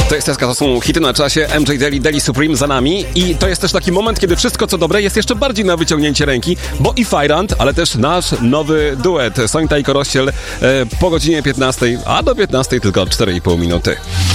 To jest to są hity na czasie, MJ Daily, Daily Supreme za nami i to jest też taki moment, kiedy wszystko co dobre jest jeszcze bardziej na wyciągnięcie ręki, bo i Fajrant, ale też nasz nowy duet Sońta i Korościel po godzinie 15, a do 15 tylko 4,5 minuty.